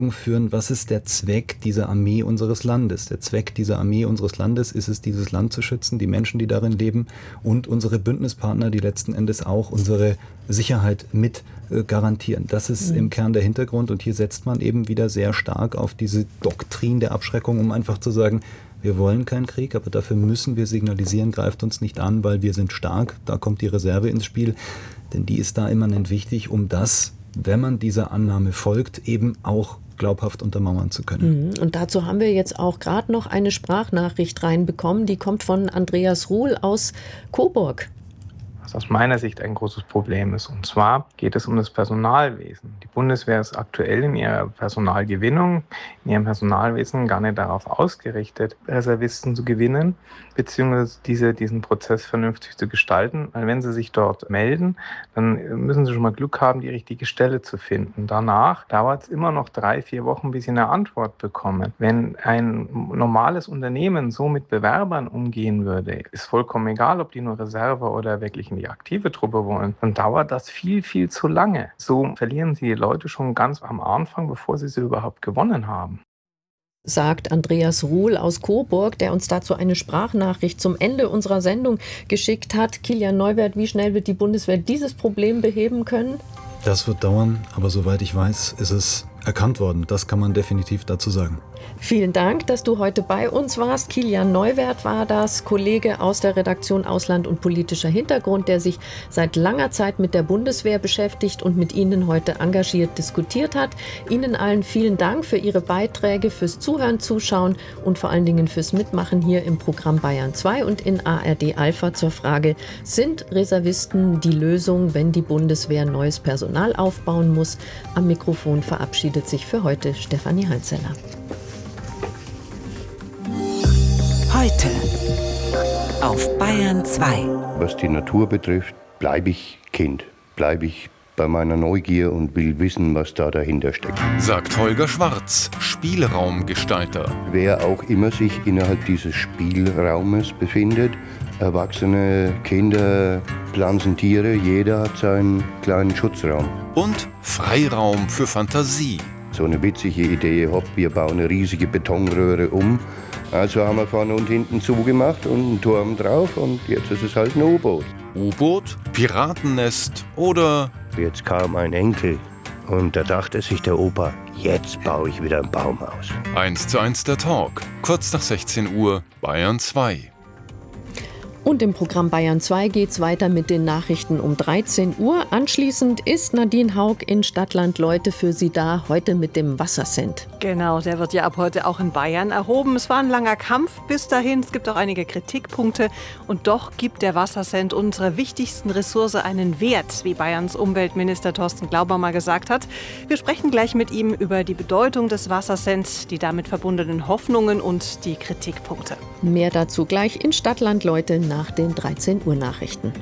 führen, was ist der Zweck dieser Armee unseres Landes? Der Zweck dieser Armee unseres Landes ist es, dieses Land zu schützen, die Menschen, die darin leben und unsere Bündnispartner, die letzten Endes auch unsere Sicherheit mit garantieren. Das ist im Kern der Hintergrund und hier setzt man eben wieder sehr stark auf diese Doktrin der Abschreckung, um einfach zu sagen, wir wollen keinen Krieg, aber dafür müssen wir signalisieren, greift uns nicht an, weil wir sind stark. Da kommt die Reserve ins Spiel, denn die ist da immanent wichtig, um das, wenn man dieser Annahme folgt, eben auch glaubhaft untermauern zu können. Und dazu haben wir jetzt auch gerade noch eine Sprachnachricht reinbekommen, die kommt von Andreas Ruhl aus Coburg. Was aus meiner Sicht ein großes Problem ist. Und zwar geht es um das Personalwesen. Die Bundeswehr ist aktuell in ihrer Personalgewinnung, in ihrem Personalwesen gar nicht darauf ausgerichtet, Reservisten zu gewinnen, beziehungsweise diesen Prozess vernünftig zu gestalten. Weil wenn sie sich dort melden, dann müssen sie schon mal Glück haben, die richtige Stelle zu finden. Danach dauert es immer noch 3-4 Wochen, bis sie eine Antwort bekommen. Wenn ein normales Unternehmen so mit Bewerbern umgehen würde, ist vollkommen egal, ob die nur Reserve oder wirklich in die aktive Truppe wollen, dann dauert das viel, viel zu lange. So verlieren sie die Leute schon ganz am Anfang, bevor sie überhaupt gewonnen haben. Sagt Andreas Ruhl aus Coburg, der uns dazu eine Sprachnachricht zum Ende unserer Sendung geschickt hat. Kilian Neuwert, wie schnell wird die Bundeswehr dieses Problem beheben können? Das wird dauern, aber soweit ich weiß, ist es erkannt worden. Das kann man definitiv dazu sagen. Vielen Dank, dass du heute bei uns warst. Kilian Neuwert war das, Kollege aus der Redaktion Ausland und politischer Hintergrund, der sich seit langer Zeit mit der Bundeswehr beschäftigt und mit Ihnen heute engagiert diskutiert hat. Ihnen allen vielen Dank für Ihre Beiträge, fürs Zuhören, Zuschauen und vor allen Dingen fürs Mitmachen hier im Programm Bayern 2 und in ARD Alpha zur Frage, sind Reservisten die Lösung, wenn die Bundeswehr neues Personal aufbauen muss? Am Mikrofon verabschiedet sich für heute Stefanie Heinzeller. Heute auf Bayern 2. Was die Natur betrifft, bleibe ich Kind. Bleibe ich bei meiner Neugier und will wissen, was da dahinter steckt. Sagt Holger Schwarz, Spielraumgestalter. Wer auch immer sich innerhalb dieses Spielraumes befindet, Erwachsene, Kinder, Pflanzen, Tiere, jeder hat seinen kleinen Schutzraum. Und Freiraum für Fantasie. So eine witzige Idee, hopp, wir bauen eine riesige Betonröhre um. Also haben wir vorne und hinten zugemacht und einen Turm drauf und jetzt ist es halt ein U-Boot. U-Boot, Piratennest oder... Jetzt kam ein Enkel und da dachte sich der Opa, jetzt baue ich wieder ein Baumhaus. 1:1 der Talk, kurz nach 16 Uhr, Bayern 2. Und im Programm Bayern 2 geht's weiter mit den Nachrichten um 13 Uhr. Anschließend ist Nadine Haug in Stadtland Leute für Sie da, heute mit dem Wassercent. Genau, der wird ja ab heute auch in Bayern erhoben. Es war ein langer Kampf bis dahin. Es gibt auch einige Kritikpunkte. Und doch gibt der Wassercent unserer wichtigsten Ressource einen Wert, wie Bayerns Umweltminister Thorsten Glauber mal gesagt hat. Wir sprechen gleich mit ihm über die Bedeutung des Wassercents, die damit verbundenen Hoffnungen und die Kritikpunkte. Mehr dazu gleich in Stadtland Leute nach den 13 Uhr Nachrichten.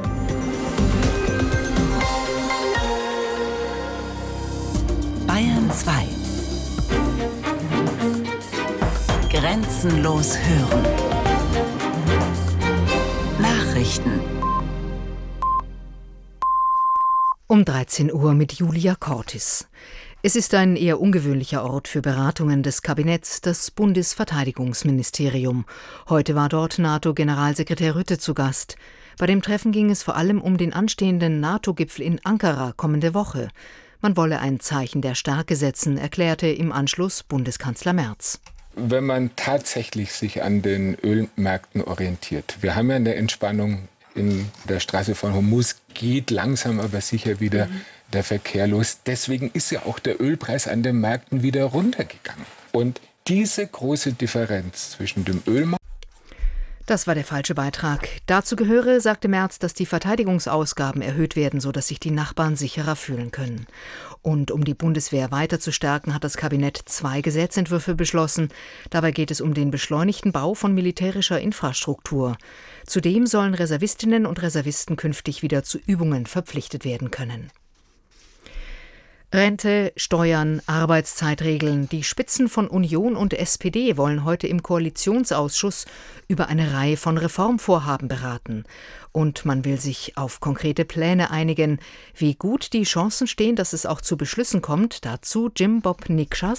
Bayern 2. Grenzenlos hören. Nachrichten. Um 13 Uhr mit Julia Cortis. Es ist ein eher ungewöhnlicher Ort für Beratungen des Kabinetts, das Bundesverteidigungsministerium. Heute war dort NATO-Generalsekretär Rutte zu Gast. Bei dem Treffen ging es vor allem um den anstehenden NATO-Gipfel in Ankara kommende Woche. Man wolle ein Zeichen der Stärke setzen, erklärte im Anschluss Bundeskanzler Merz. Wenn man tatsächlich sich an den Ölmärkten orientiert. Wir haben ja eine Entspannung in der Straße von Hormuz, geht langsam aber sicher wieder der Verkehr los. Deswegen ist ja auch der Ölpreis an den Märkten wieder runtergegangen. Und diese große Differenz zwischen dem Ölmarkt... Das war der falsche Beitrag. Dazu gehöre, sagte Merz, dass die Verteidigungsausgaben erhöht werden, sodass sich die Nachbarn sicherer fühlen können. Und um die Bundeswehr weiter zu stärken, hat das Kabinett 2 Gesetzentwürfe beschlossen. Dabei geht es um den beschleunigten Bau von militärischer Infrastruktur. Zudem sollen Reservistinnen und Reservisten künftig wieder zu Übungen verpflichtet werden können. Rente, Steuern, Arbeitszeitregeln. Die Spitzen von Union und SPD wollen heute im Koalitionsausschuss über eine Reihe von Reformvorhaben beraten. Und man will sich auf konkrete Pläne einigen. Wie gut die Chancen stehen, dass es auch zu Beschlüssen kommt, dazu Jim Bob Nikschas